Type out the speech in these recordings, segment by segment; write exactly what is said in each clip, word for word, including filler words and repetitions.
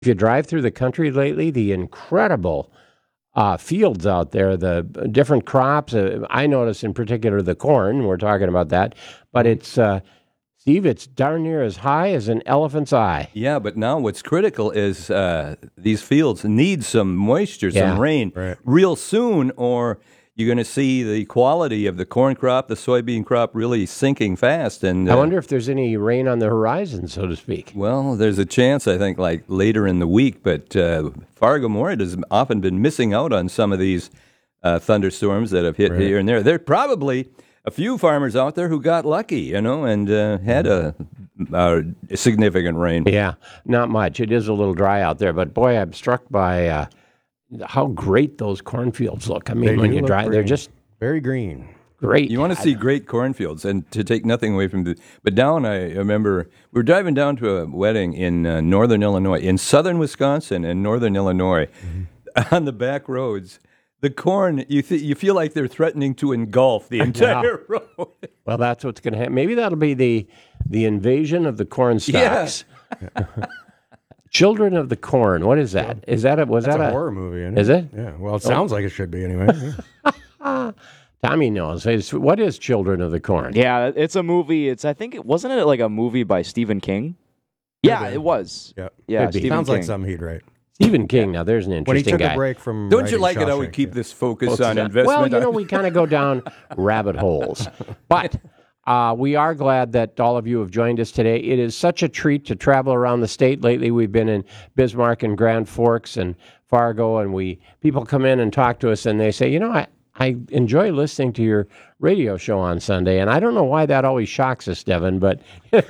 if you drive through the country lately, the incredible uh, fields out there, the different crops. Uh, I notice in particular the corn. We're talking about that, but it's uh, Steve. It's darn near as high as an elephant's eye. Yeah, but now what's critical is uh, these fields need some moisture, Yeah. some rain Right. real soon, or you're going to see the quality of the corn crop, the soybean crop really sinking fast. And I uh, wonder if there's any rain on the horizon, so to speak. Well, there's a chance, I think, like later in the week, but uh, Fargo-Moorhead has often been missing out on some of these uh, thunderstorms that have hit Right. here and there. There are probably a few farmers out there who got lucky, you know, and uh, had a, a significant rain. Yeah, not much. It is a little dry out there, but boy, I'm struck by uh, how great those cornfields look. I mean, They when do you look drive, they're green. just Very green. great. You want to see great cornfields, and to take nothing away from the. But down, I remember we were driving down to a wedding in uh, northern Illinois, in southern Wisconsin and northern Illinois, mm-hmm. on the back roads. The corn, you th- you feel like they're threatening to engulf the entire Yeah. road. Well, that's what's going to happen. Maybe that'll be the the invasion of the corn stalks. Children of the Corn. What is that? Is that a was That's that a, a horror movie, isn't Is it? Yeah. Well, it sounds like it should be anyway. Yeah. Tommy knows. It's- What is Children of the Corn? Yeah, it's a movie. It's I think it wasn't it like a movie by Stephen King. Yeah, be. it was. Yeah. Yeah, Could be. Stephen Sounds King. like something he'd write. Stephen King. Now, there's an When he interesting took guy. a break from Don't you writing like it how we Shawshank, keep yeah. this focus on investment? Well, you know, we kind of go down rabbit holes. But uh, we are glad that all of you have joined us today. It is such a treat to travel around the state. Lately, we've been in Bismarck and Grand Forks and Fargo, and we people come in and talk to us, and they say, you know, I, I enjoy listening to your radio show on Sunday, and I don't know why that always shocks us, Devin, but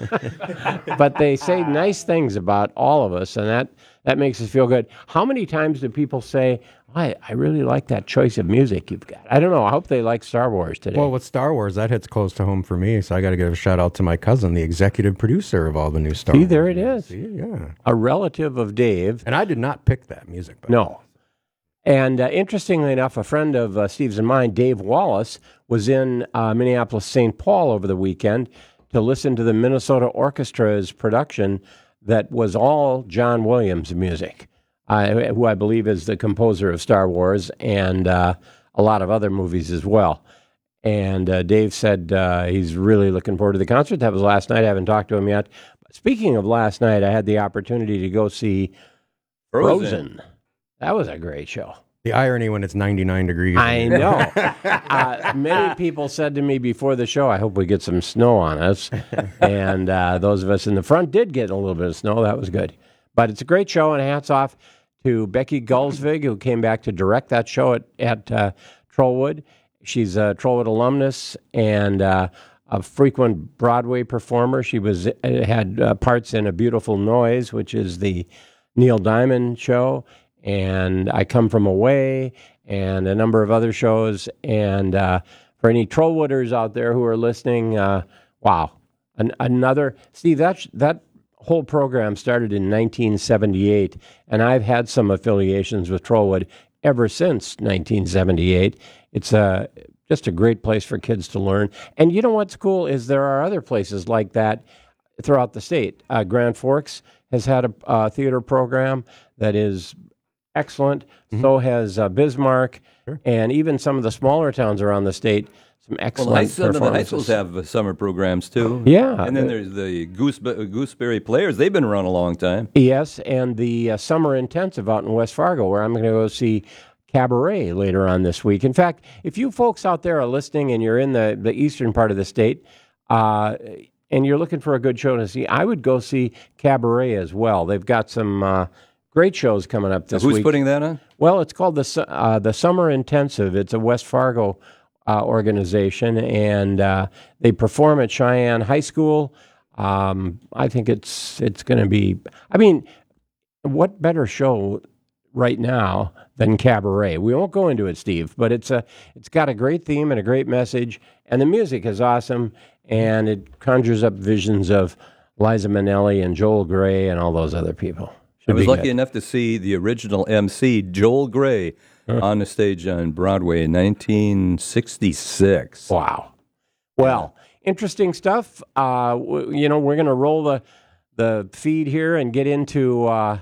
but they say nice things about all of us, and that, that makes us feel good. How many times do people say, I, I really like that choice of music you've got? I don't know. I hope they like Star Wars today. Well, with Star Wars, that hits close to home for me, so I got to give a shout out to my cousin, the executive producer of all the new Star See, Wars. there it is. See, yeah. A relative of Dave. And I did not pick that music. By No. And uh, interestingly enough, a friend of uh, Steve's and mine, Dave Wallace, was in uh, Minneapolis, Saint Paul over the weekend to listen to the Minnesota Orchestra's production that was all John Williams music, uh, who I believe is the composer of Star Wars and uh, a lot of other movies as well. And uh, Dave said uh, he's really looking forward to the concert. That was last night. I haven't talked to him yet. Speaking of last night, I had the opportunity to go see Frozen. Frozen. That was a great show. The irony when it's ninety-nine degrees. I know. uh, many people said to me before the show, I hope we get some snow on us. And uh, those of us in the front did get a little bit of snow. That was good. But it's a great show, and hats off to Becky Gulsvig, who came back to direct that show at, at uh, Trollwood. She's a Trollwood alumnus and uh, a frequent Broadway performer. She was had uh, parts in A Beautiful Noise, which is the Neil Diamond show, and I Come From Away, and a number of other shows. And uh, for any Trollwooders out there who are listening, uh, wow, An- another Steve. That that whole program started in nineteen seventy-eight, and I've had some affiliations with Trollwood ever since nineteen seventy-eight. It's a just a great place for kids to learn. And you know what's cool is there are other places like that throughout the state. Uh, Grand Forks has had a uh, theater program that is excellent. Mm-hmm. So has uh, Bismarck, sure. And even some of the smaller towns around the state. Some excellent well, high, some of the high performances. schools have uh, summer programs too. Yeah, and then there's the Goose, Gooseberry Players. They've been around a long time. Yes, and the uh, summer intensive out in West Fargo, where I'm going to go see Cabaret later on this week. In fact, if you folks out there are listening and you're in the, the eastern part of the state, uh, and you're looking for a good show to see, I would go see Cabaret as well. They've got some uh, great shows coming up this Who's week. Who's putting that on? Well, it's called the Su- uh, the Summer Intensive. It's a West Fargo uh, organization, and uh, they perform at Cheyenne High School. Um, I think it's it's going to be. I mean, what better show right now than Cabaret? We won't go into it, Steve, but it's a it's got a great theme and a great message, and the music is awesome, and it conjures up visions of Liza Minnelli and Joel Grey and all those other people. Should I was be lucky good. enough to see the original M C, Joel Grey, huh. on the stage on Broadway in nineteen sixty-six. Wow. Well, interesting stuff. Uh, w- you know, we're going to roll the the feed here and get into uh,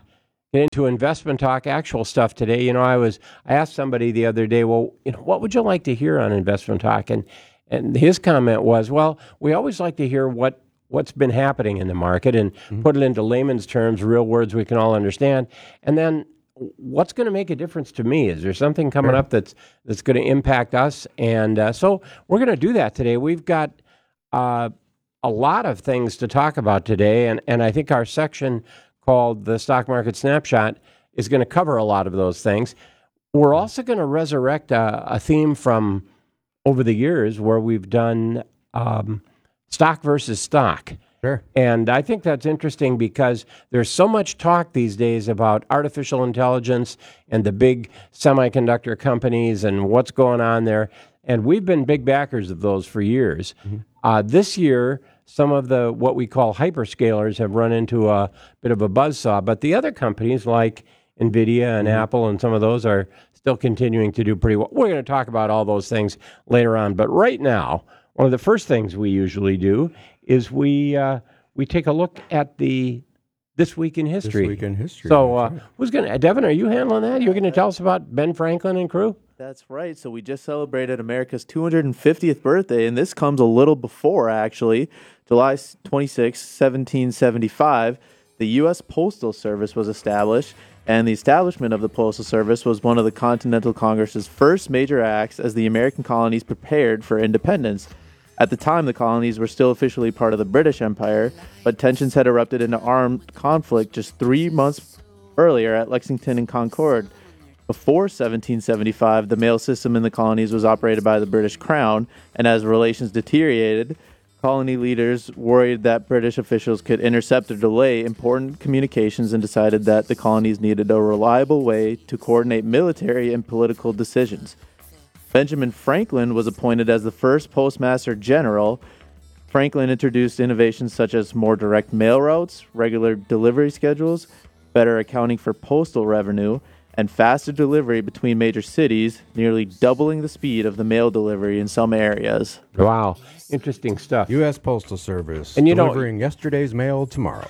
get into investment talk, actual stuff today. You know, I was I asked somebody the other day, well, you know, what would you like to hear on investment talk? And and his comment was, well, we always like to hear what what's been happening in the market and mm-hmm. put it into layman's terms, real words we can all understand. And then what's going to make a difference to me? Is there something coming sure. up that's that's going to impact us? And uh, so we're going to do that today. We've got uh, a lot of things to talk about today, and, and I think our section called the Stock Market Snapshot is going to cover a lot of those things. We're also going to resurrect a, a theme from over the years where we've done um, stock versus stock. Sure. And I think that's interesting because there's so much talk these days about artificial intelligence and the big semiconductor companies and what's going on there. And we've been big backers of those for years. Mm-hmm. Uh, this year, some of the what we call hyperscalers have run into a bit of a buzzsaw, but the other companies like NVIDIA and mm-hmm. Apple and some of those are still continuing to do pretty well. We're going to talk about all those things later on. But right now, one of the first things we usually do is we uh, we take a look at the This Week in History. This Week in History. So uh, who's going to, Devin, are you handling that? You're going to tell us about Ben Franklin and crew? That's right. So we just celebrated America's two hundred fiftieth birthday, and this comes a little before, actually. July twenty-sixth, seventeen seventy-five, the U S Postal Service was established, and the establishment of the Postal Service was one of the Continental Congress's first major acts as the American colonies prepared for independence. At the time, the colonies were still officially part of the British Empire, but tensions had erupted into armed conflict just three months earlier at Lexington and Concord. Before seventeen seventy-five, the mail system in the colonies was operated by the British Crown, and as relations deteriorated, colony leaders worried that British officials could intercept or delay important communications and decided that the colonies needed a reliable way to coordinate military and political decisions. Benjamin Franklin was appointed as the first postmaster general. Franklin introduced innovations such as more direct mail routes, regular delivery schedules, better accounting for postal revenue, and faster delivery between major cities, nearly doubling the speed of the mail delivery in some areas. Wow. Interesting stuff. U S Postal Service, and you delivering know, yesterday's mail tomorrow.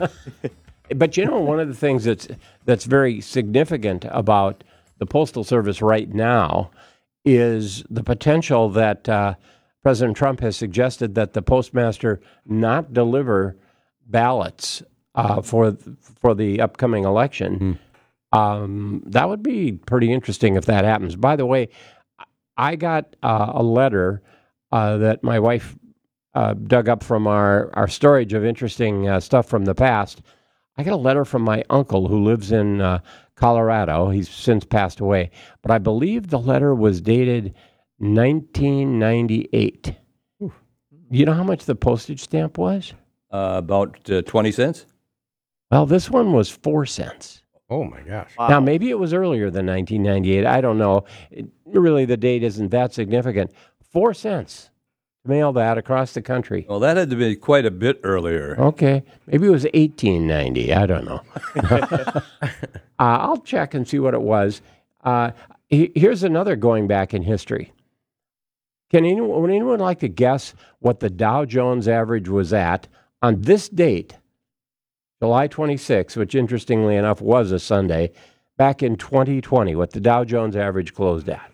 But you know, one of the things that's that's very significant about the Postal Service right now is the potential that uh, President Trump has suggested that the postmaster not deliver ballots uh, for for the upcoming election. Mm. Um, that would be pretty interesting if that happens. By the way, I got uh, a letter uh, that my wife uh, dug up from our, our storage of interesting uh, stuff from the past. I got a letter from my uncle who lives in uh, Colorado. He's since passed away. But I believe the letter was dated nineteen ninety-eight. Ooh. You know how much the postage stamp was? Uh, about uh, twenty cents? Well, this one was four cents. Oh, my gosh. Wow. Now, maybe it was earlier than nineteen ninety-eight. I don't know. It, really, the date isn't that significant. Four cents to mail that across the country. Well, that had to be quite a bit earlier. Okay. Maybe it was eighteen ninety. I don't know. uh, I'll check and see what it was. Uh, he, here's another going back in history. Can anyone, would anyone like to guess what the Dow Jones average was at on this date, July twenty-sixth, which interestingly enough was a Sunday, back in twenty twenty, what the Dow Jones average closed at?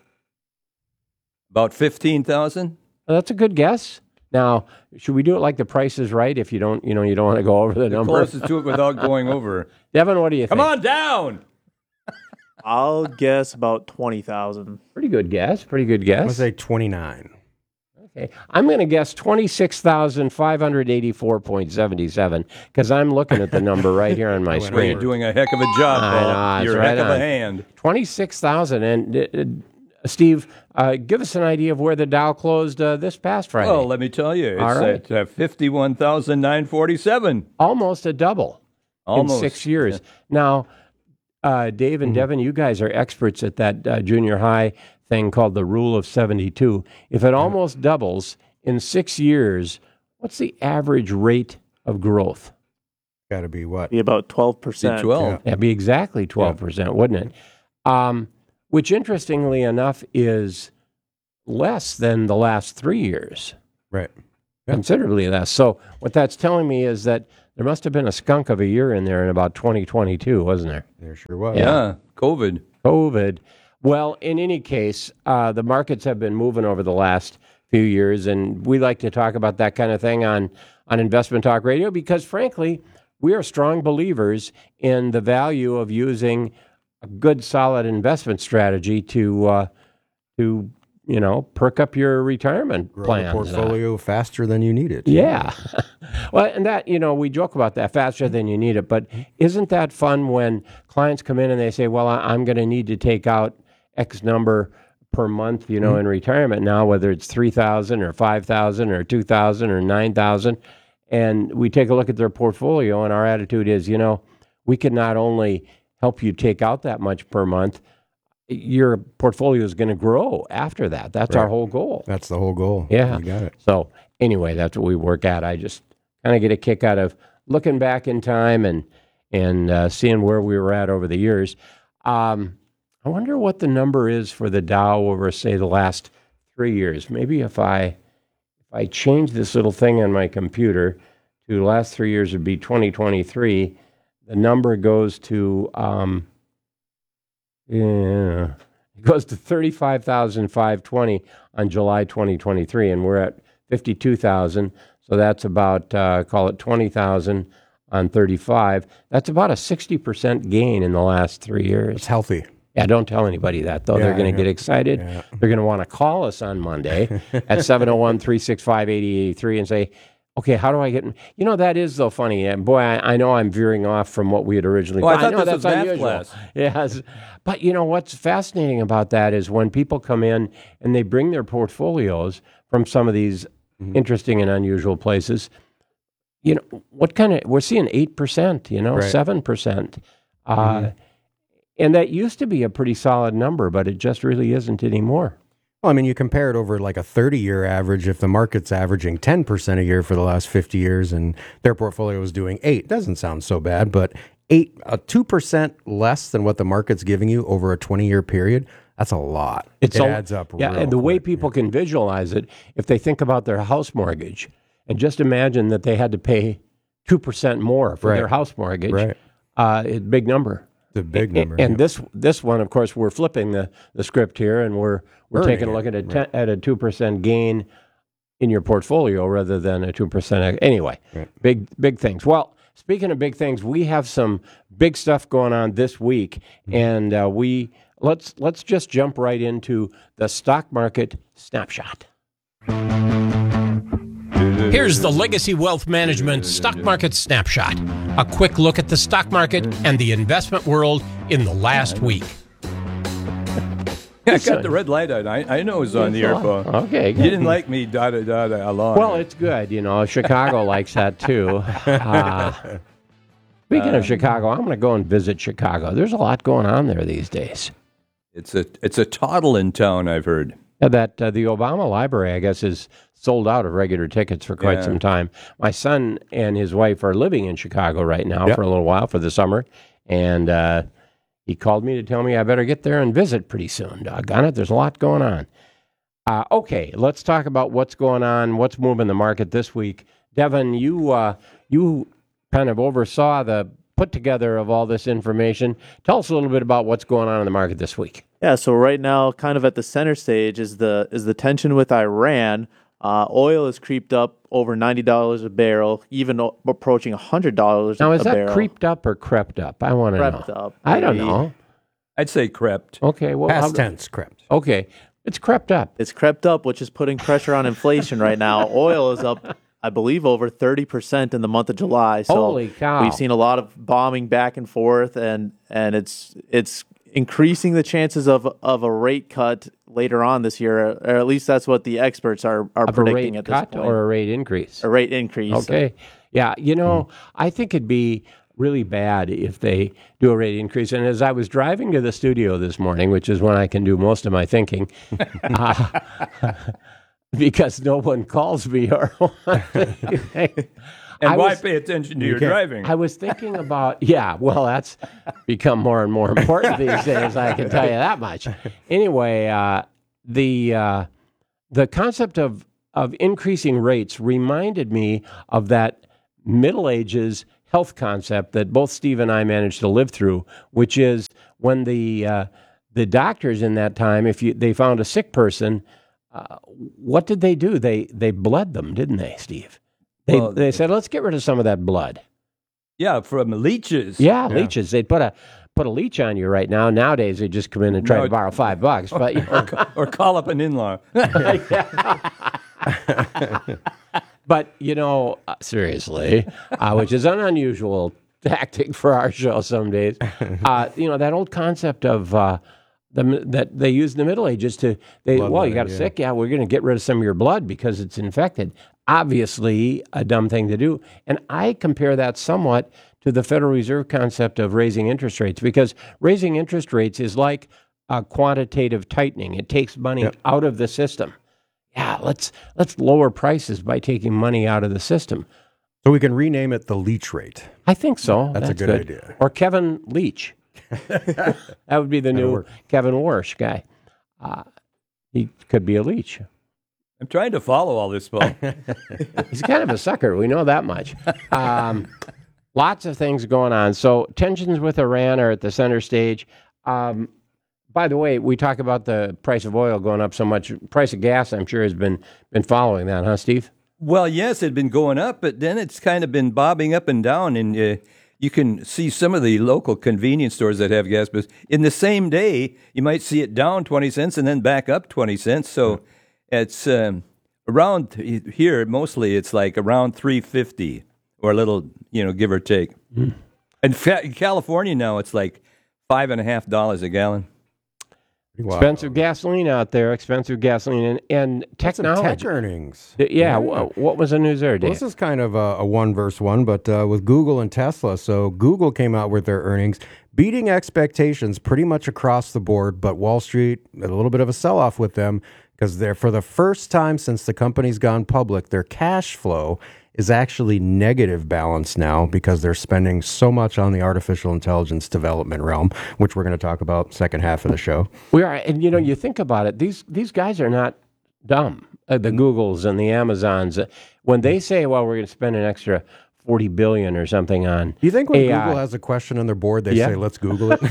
About fifteen thousand? Well, that's a good guess. Now, should we do it like the Price is Right if you don't, you know, you don't want to go over the number? Closest to it without going over. Devin, what do you Come think? on down! I'll guess about twenty thousand. Pretty good guess. Pretty good guess. I'm going to say twenty-nine. Okay. I'm going to guess twenty-six thousand five hundred eighty-four point seven seven because I'm looking at the number right here on my I went Well, screen. you're doing a heck of a job, I Paul. know, it's You're a right heck of on. a hand. twenty-six thousand. And uh, uh, Steve, uh, give us an idea of where the Dow closed uh, this past Friday. Well, let me tell you, it's All right. at uh, fifty-one thousand nine hundred forty-seven. Almost a double Almost. in six years. Yeah. Now, uh, Dave and mm-hmm. Devin, you guys are experts at that uh, junior high thing called the Rule of seventy-two. If it almost doubles in six years, what's the average rate of growth? Got to be what? Be about twelve percent. Be twelve. Yeah, it'd be exactly twelve percent, wouldn't it? Um, which, interestingly enough, is less than the last three years. Right. Considerably less. So what that's telling me is that there must have been a skunk of a year in there in about twenty twenty-two, wasn't there? There sure was. Yeah, COVID. COVID. Well, in any case, uh, the markets have been moving over the last few years, and we like to talk about that kind of thing on, on Investment Talk Radio because, frankly, we are strong believers in the value of using a good, solid investment strategy to, uh, to you know, perk up your retirement Grow plans. the portfolio faster than you need it. Yeah. Well, and that, you know, we joke about that, faster than you need it, but isn't that fun when clients come in and they say, well, I, I'm going to need to take out X number per month, you know, mm-hmm. in retirement now, whether it's three thousand or five thousand or two thousand or nine thousand. And we take a look at their portfolio and our attitude is, you know, we can not only help you take out that much per month, your portfolio is going to grow after that. That's right. Our whole goal. That's the whole goal. Yeah. You got it. So anyway, that's what we work at. I just kind of get a kick out of looking back in time and, and uh, seeing where we were at over the years. Um, I wonder what the number is for the Dow over, say, the last three years. Maybe if I if I change this little thing on my computer to the last three years would be twenty twenty-three. The number goes to um, yeah, it goes to thirty-five thousand five hundred twenty on July twenty twenty-three, and we're at fifty-two thousand. So that's about uh, call it twenty thousand on thirty-five. That's about a sixty percent gain in the last three years. It's healthy. Yeah, don't tell anybody that, though. Yeah, They're going to yeah. get excited. Yeah. They're going to want to call us on Monday at seven oh one, three six five, eight oh eight three and say, okay, how do I get... You know, that is, though, funny. And boy, I, I know I'm veering off from what we had originally... Well, I thought know this was that's math unusual. class. Yes. But, you know, what's fascinating about that is when people come in and they bring their portfolios from some of these mm-hmm. interesting and unusual places, you know, what kind of... We're seeing eight percent, you know, right. seven percent. Uh, mm-hmm. And that used to be a pretty solid number, but it just really isn't anymore. Well, I mean, you compare it over like a thirty-year average. If the market's averaging ten percent a year for the last fifty years and their portfolio is doing eight, doesn't sound so bad, but eight, uh, two percent less than what the market's giving you over a twenty-year period, that's a lot. It's it a, adds up Yeah, real and the way quick. people can visualize it, if they think about their house mortgage, and just imagine that they had to pay two percent more for Right. their house mortgage, Right. uh, it's a big number. It's a big number. And, and yeah. this this one, of course, we're flipping the, the script here, and we're we're Earning taking a look it, at a ten, at a two percent gain in your portfolio rather than a two percent. Anyway, Right. big big things. Well, speaking of big things, we have some big stuff going on this week, Mm-hmm. and uh, we let's let's just jump right into the stock market snapshot. Here's the Legacy Wealth Management Stock Market Snapshot. A quick look at the stock market and the investment world in the last week. I got the red light on. I, I know it was on the earphone. Okay, You good. didn't like me, da da da da, along. Well, it's good. You know, Chicago likes that too. Uh, speaking of Chicago, I'm going to go and visit Chicago. There's a lot going on there these days. it's a it's a toddle in town, I've heard. Yeah, that uh, the Obama Library, I guess, is sold out of regular tickets for quite Yeah. some time. My son and his wife are living in Chicago right now Yep. for a little while for the summer, and uh, he called me to tell me I better get there and visit pretty soon. Doggone it, there's a lot going on. Uh, okay, let's talk about what's going on, what's moving the market this week. Devin, you uh, you kind of oversaw the put together of all this information. Tell us a little bit about what's going on in the market this week. Yeah, so right now, kind of at the center stage is the is the tension with Iran. Uh, oil has creeped up over ninety dollars a barrel, even o- approaching one hundred dollars Now, a is that barrel. creeped up or crept up? I want to know. Crept up, I don't maybe. know. I'd say crept. Okay, well, Past I'll- tense, crept. okay, it's crept up. It's crept up, which is putting pressure on inflation right now. Oil is up, I believe, over thirty percent in the month of July. So Holy cow. We've seen a lot of bombing back and forth, and and it's it's increasing the chances of of a rate cut later on this year, or at least that's what the experts are are Of a predicting rate at cut this point. or a rate increase? a rate increase. Okay. Yeah, you know, I think it'd be really bad if they do a rate increase. And as I was driving to the studio this morning, which is when I can do most of my thinking, uh, because no one calls me or anything, And I why was- pay attention to your can't- driving? I was thinking about, yeah, well, that's become more and more important these days, I can tell you that much. Anyway, uh, the uh, the concept of, of increasing rates reminded me of that Middle Ages health concept that both Steve and I managed to live through, which is when the uh, the doctors in that time, if you they found a sick person, uh, what did they do? They they bled them, didn't they, Steve? They Well, they said, let's get rid of some of that blood. Yeah, from leeches. Yeah, leeches. They'd put a put a leech on you right now. Nowadays, they just come in and try No, to borrow five bucks. But you know, Or call up an in-law. but you know, uh, seriously, uh, which is an unusual tactic for our show some days. Uh, you know, that old concept of uh, the, that they used in the Middle Ages to they well, you got yeah. sick, yeah, we're going to get rid of some of your blood because it's infected. Obviously, a dumb thing to do, and I compare that somewhat to the Federal Reserve concept of raising interest rates, because raising interest rates is like a quantitative tightening. It takes money Yep. out of the system. Yeah, let's let's lower prices by taking money out of the system. So we can rename it the leech rate. I think so. That's a good idea. Or Kevin Leach. That would be the new work. Kevin Warsh guy. Uh, he could be a leech. I'm trying to follow all this, Paul. He's kind of a sucker. We know that much. Um, lots of things going on. So tensions with Iran are at the center stage. Um, by the way, we talk about the price of oil going up so much. Price of gas, I'm sure, has been been following that, huh, Steve? Well, yes, it had been going up, but then it's kind of been bobbing up and down, and uh, you can see some of the local convenience stores that have gas, but in the same day, you might see it down twenty cents and then back up twenty cents. So it's um, around here, mostly it's like around three fifty or a little, you know, give or take. Mm. And fa- in California now, it's like five and a half dollars a gallon. Wow. Expensive gasoline out there, expensive gasoline, and, and That's some technology. tech earnings. Yeah, yeah. wh- what was the news there, Well, Dave? this is kind of a, a one verse one, but uh, with Google and Tesla. So Google came out with their earnings, beating expectations pretty much across the board, but Wall Street, a little bit of a sell off with them because they're, for the first time since the company's gone public, their cash flow is actually negative balance now because they're spending so much on the artificial intelligence development realm, which we're going to talk about second half of the show. We are, and you know, you think about it; these these guys are not dumb. Uh, the Googles and the Amazons, uh, when they say, "Well, we're going to spend an extra forty billion or something on," Do you think when A I, Google has a question on their board, they Yeah. say, "Let's Google it"?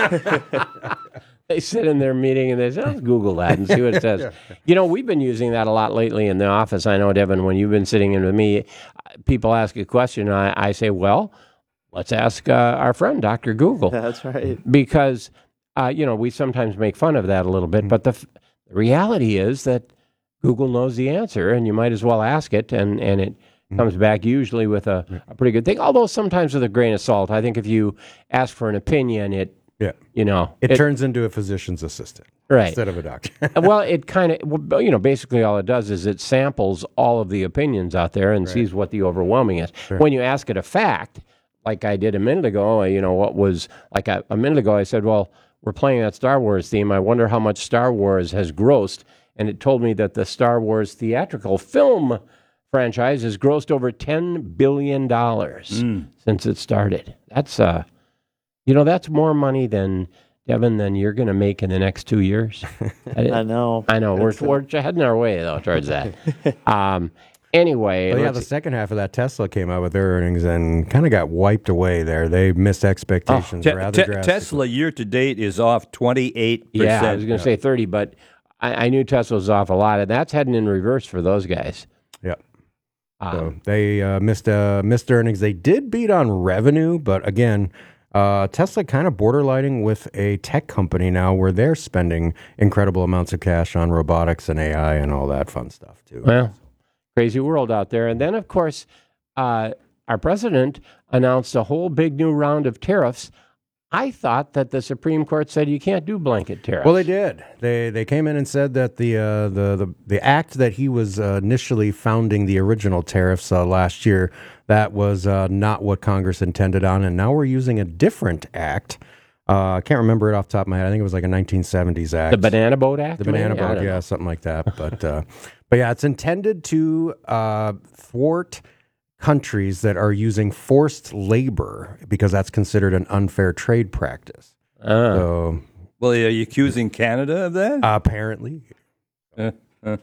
they sit in their meeting and they say, "Let's Google that and see what it says." yeah. You know, we've been using that a lot lately in the office. I know, Devin, when you've been sitting in with me, people ask a question, and I, I say, "Well, let's ask uh, our friend Doctor Google." That's right. Because uh, you know, we sometimes make fun of that a little bit, mm-hmm. but the, f- the reality is that Google knows the answer, and you might as well ask it, and and it mm-hmm. comes back usually with a, a pretty good thing. Although sometimes with a grain of salt. I think if you ask for an opinion, it Yeah. you know It, it turns into a physician's assistant right. instead of a doctor. Well, it kind of, you know, basically all it does is it samples all of the opinions out there and right. sees what the overwhelming is. Sure. When you ask it a fact, like I did a minute ago, you know, what was, like a, a minute ago, I said, well, we're playing that Star Wars theme. I wonder how much Star Wars has grossed. And it told me that the Star Wars theatrical film franchise has grossed over ten billion dollars mm. since it started. That's, uh, you know, that's more money than, Devin, than you're going to make in the next two years. I, I know. I know. We're, we're heading our way, though, towards that. um, anyway. Well, yeah, the second half of that, Tesla came out with their earnings and kind of got wiped away there. They missed expectations oh, te- rather te- drastically. Tesla year to date is off twenty-eight percent. Yeah, I was going to say thirty, but I, I knew Tesla was off a lot, and that's heading in reverse for those guys. Yeah. Um, so they uh, missed uh, missed earnings. They did beat on revenue, but again, uh, Tesla kind of borderlining with a tech company now where they're spending incredible amounts of cash on robotics and A I and all that fun stuff, too. Well, crazy world out there. And then, of course, uh, our president announced a whole big new round of tariffs. I thought that the Supreme Court said you can't do blanket tariffs. Well, they did. They they came in and said that the uh, the, the the act that he was uh, initially founding the original tariffs uh, last year, that was uh, not what Congress intended on, and now we're using a different act. Uh, I can't remember it off the top of my head. I think it was like a nineteen seventies act. The Banana Boat Act? The Banana maybe? Boat, yeah, something like that. But uh, but yeah, it's intended to uh, thwart countries that are using forced labor because that's considered an unfair trade practice. Uh. So, well, are you accusing Canada of that? Uh, apparently. Uh, uh.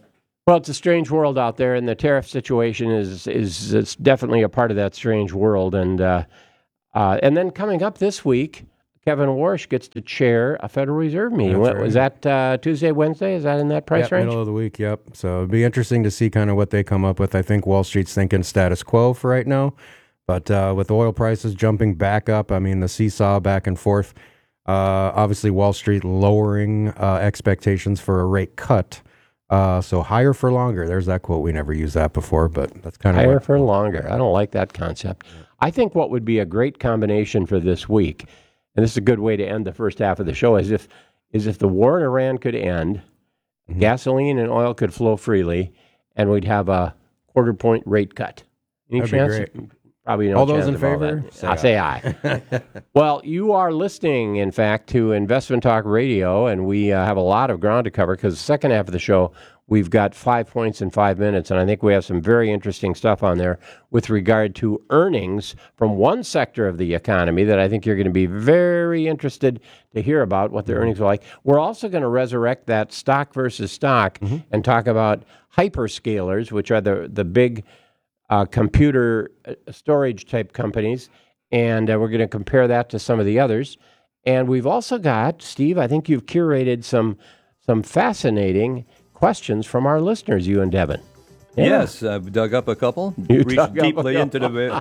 Well, it's a strange world out there, and the tariff situation is is it's definitely a part of that strange world. And uh, uh, and then coming up this week, Kevin Warsh gets to chair a Federal Reserve meeting. What, right. Was that uh, Tuesday, Wednesday? Is that in that price yep, range? Middle of the week, yep. So it'd be interesting to see kind of what they come up with. I think Wall Street's thinking status quo for right now. But uh, with oil prices jumping back up, I mean, the seesaw back and forth, uh, obviously Wall Street lowering uh, expectations for a rate cut. Uh, so higher for longer. There's that quote. We never used that before, but that's kind of higher what, for longer. I don't like that concept. I think what would be a great combination for this week, and this is a good way to end the first half of the show, is if is if the war in Iran could end, mm-hmm. gasoline and oil could flow freely, and we'd have a quarter point rate cut. Any That'd chance? Be great. Probably no all chance those in of all favor? that. Say I say aye. Well, you are listening, in fact, to Investment Talk Radio, and we uh, have a lot of ground to cover because the second half of the show, we've got five points in five minutes, and I think we have some very interesting stuff on there with regard to earnings from one sector of the economy that I think you're going to be very interested to hear about what the earnings are like. We're also going to resurrect that stock versus stock mm-hmm. and talk about hyperscalers, which are the, the big Uh, computer storage type companies, and uh, we're going to compare that to some of the others. And we've also got, Steve, I think you've curated some some fascinating questions from our listeners, you and Devin. Yeah. Yes, I've dug up a couple. You Reached dug deeply up a into the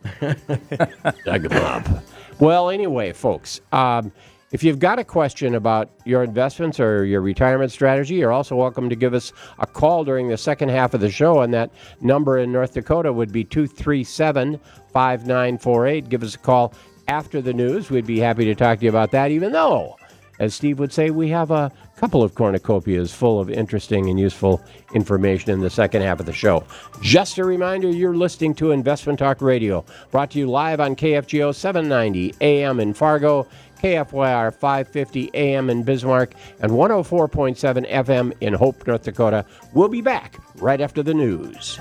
dug them up. Well, anyway, folks, um, if you've got a question about your investments or your retirement strategy, you're also welcome to give us a call during the second half of the show, and that number in North Dakota would be two three seven, five nine four eight. Give us a call after the news. We'd be happy to talk to you about that, even though, as Steve would say, we have a couple of cornucopias full of interesting and useful information in the second half of the show. Just a reminder, you're listening to Investment Talk Radio, brought to you live on K F G O seven ninety A M in Fargo, K F Y R five fifty A M in Bismarck, and one oh four point seven F M in Hope, North Dakota. We'll be back right after the news.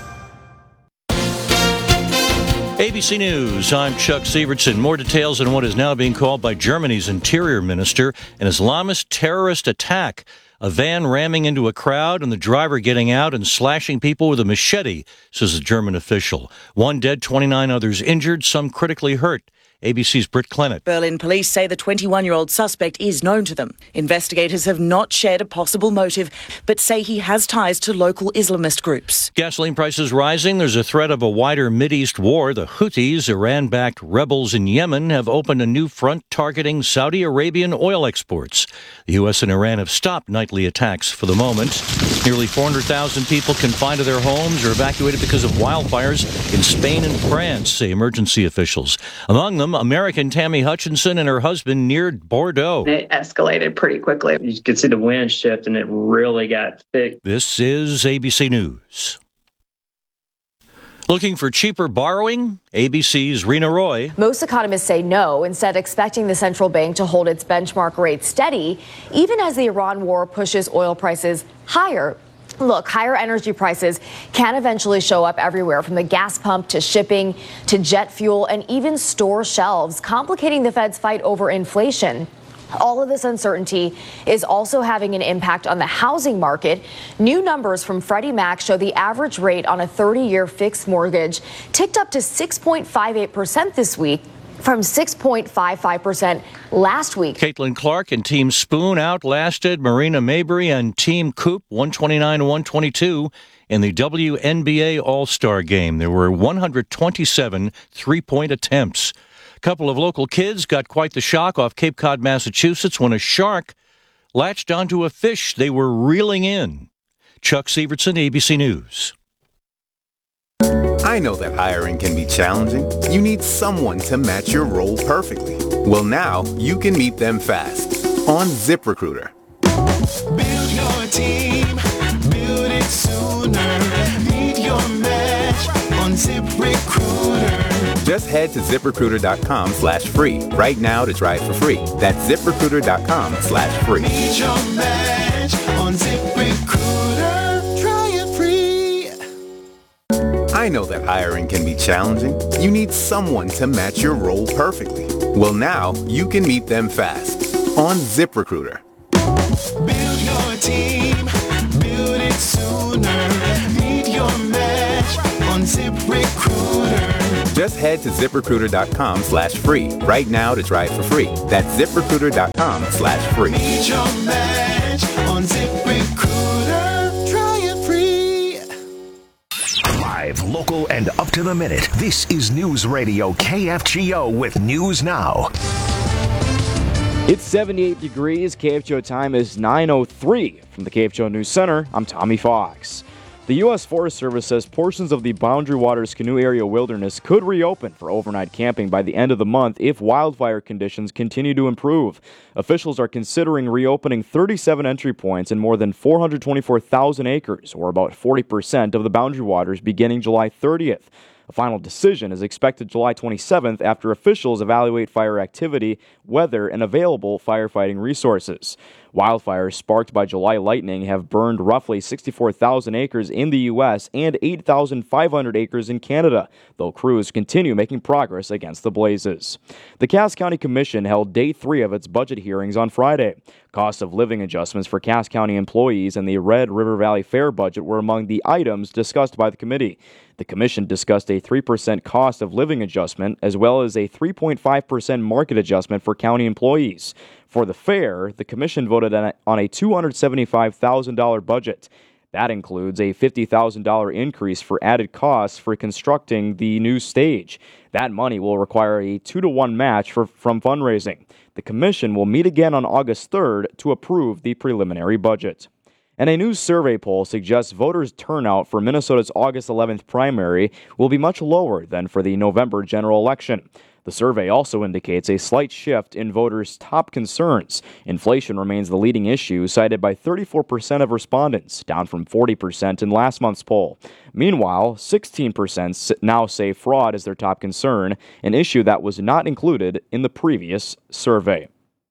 A B C News, I'm Chuck Sievertson. More details on what is now being called by Germany's interior minister an Islamist terrorist attack. A van ramming into a crowd and the driver getting out and slashing people with a machete, says a German official. One dead, twenty-nine others injured, some critically hurt. A B C's Britt Clennett. Berlin police say the twenty-one-year-old suspect is known to them. Investigators have not shared a possible motive, but say he has ties to local Islamist groups. Gasoline prices rising. There's a threat of a wider Mideast war. The Houthis, Iran-backed rebels in Yemen, have opened a new front targeting Saudi Arabian oil exports. The U S and Iran have stopped nightly attacks for the moment. Nearly four hundred thousand people confined to their homes or evacuated because of wildfires in Spain and France, say emergency officials. Among them, American Tammy Hutchinson and her husband neared Bordeaux. It escalated pretty quickly. You could see the wind shift, and it really got thick. This is A B C News. Looking for cheaper borrowing? A B C's Rena Roy. Most economists say no, instead expecting the central bank to hold its benchmark rate steady, even as the Iran war pushes oil prices higher. Look, higher energy prices can eventually show up everywhere, from the gas pump to shipping to jet fuel and even store shelves, complicating the Fed's fight over inflation. All of this uncertainty is also having an impact on the housing market. New numbers from Freddie Mac show the average rate on a thirty-year fixed mortgage ticked up to six point five eight percent this week, from six point five five percent last week. Caitlin Clark and Team Spoon outlasted Marina Mabry and Team Coop one twenty-nine to one twenty-two in the W N B A All-Star Game. There were one hundred twenty-seven three-point attempts. A couple of local kids got quite the shock off Cape Cod, Massachusetts, when a shark latched onto a fish they were reeling in. Chuck Sievertson, A B C News. I know that hiring can be challenging. You need someone to match your role perfectly. Well, now you can meet them fast on ZipRecruiter. Build your team, build it sooner. Meet your match on ZipRecruiter. Just head to ZipRecruiter.com slash free right now to try it for free. That's ZipRecruiter.com slash free. Meet your match on ZipRecruiter. Try it free. I know that hiring can be challenging. You need someone to match your role perfectly. Well, now you can meet them fast on ZipRecruiter. Build your team, build it sooner. Meet your match on ZipRecruiter. Just head to ZipRecruiter.com slash free right now to try it for free. That's ZipRecruiter.com slash free. Meet your match on ZipRecruiter. Try it free. Live, local, and up to the minute. This is News Radio K F G O with News Now. It's seventy-eight degrees. K F G O time is nine oh three. From the K F G O News Center, I'm Tommy Fox. The U S Forest Service says portions of the Boundary Waters Canoe Area Wilderness could reopen for overnight camping by the end of the month if wildfire conditions continue to improve. Officials are considering reopening thirty-seven entry points in more than four hundred twenty-four thousand acres, or about forty percent of the Boundary Waters, beginning July thirtieth. A final decision is expected July twenty-seventh after officials evaluate fire activity, weather, and available firefighting resources. Wildfires sparked by July lightning have burned roughly sixty-four thousand acres in the U S and eight thousand five hundred acres in Canada, though crews continue making progress against the blazes. The Cass County Commission held day three of its budget hearings on Friday. Cost of living adjustments for Cass County employees and the Red River Valley Fair budget were among the items discussed by the committee. The commission discussed a three percent cost of living adjustment as well as a three point five percent market adjustment for county employees. For the fair, the commission voted on a two hundred seventy-five thousand dollars budget. That includes a fifty thousand dollars increase for added costs for constructing the new stage. That money will require a two to one match for, from fundraising. The commission will meet again on August third to approve the preliminary budget. And a new survey poll suggests voters' turnout for Minnesota's August eleventh primary will be much lower than for the November general election. The survey also indicates a slight shift in voters' top concerns. Inflation remains the leading issue, cited by thirty-four percent of respondents, down from forty percent in last month's poll. Meanwhile, sixteen percent now say fraud is their top concern, an issue that was not included in the previous survey.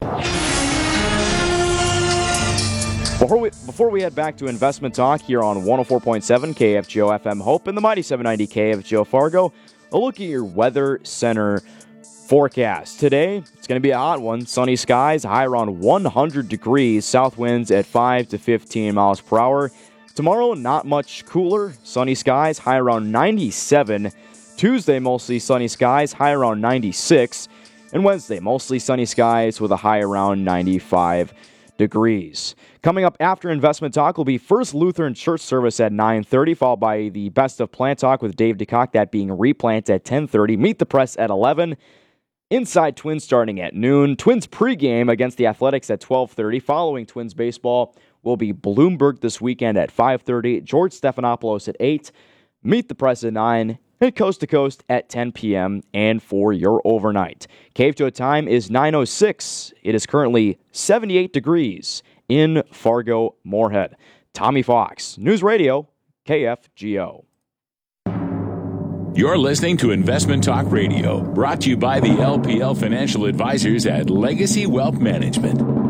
Before we, before we head back to investment talk here on one oh four point seven K F G O F M Hope and the mighty seven ninety K F G O Fargo, a look at your Weather Center forecast. Today, it's going to be a hot one. Sunny skies, high around one hundred degrees, south winds at five to fifteen miles per hour. Tomorrow, not much cooler. Sunny skies, high around ninety-seven. Tuesday, mostly sunny skies, high around ninety-six. And Wednesday, mostly sunny skies with a high around ninety-five degrees. Coming up after investment talk will be First Lutheran Church service at nine thirty, followed by the Best of Plant Talk with Dave DeCock, that being Replant at ten thirty. Meet the Press at eleven. Inside Twins starting at noon. Twins pregame against the Athletics at twelve thirty. Following Twins baseball will be Bloomberg this weekend at five thirty. George Stephanopoulos at eight. Meet the Press at nine. And Coast to Coast at ten p.m. and for your overnight. K F G O time is nine oh six. It is currently seventy-eight degrees in Fargo, Moorhead. Tommy Fox, News Radio, K F G O. You're listening to Investment Talk Radio, brought to you by the L P L Financial Advisors at Legacy Wealth Management.